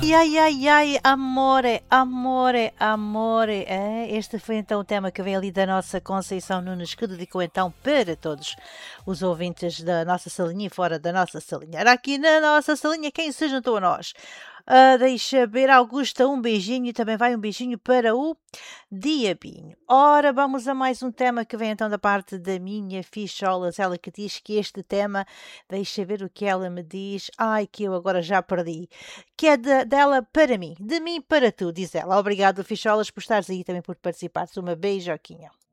Ai, ai, ai, amore, amore, amore. Este foi então o tema que vem ali da nossa Conceição Nunes, que dedicou então para todos os ouvintes da nossa salinha e fora da nossa salinha. Era aqui na nossa salinha quem se juntou a nós. Deixa ver, Augusta, um beijinho e também vai um beijinho para o Diabinho. Ora, vamos a mais um tema que vem então da parte da minha ficholas. Ela que diz que este tema, deixa ver o que ela me diz. Ai, que eu agora já perdi. Que é dela para mim, de mim para tu, diz ela. Obrigado, ficholas, por estares aí também por participares. Uma beijoquinha.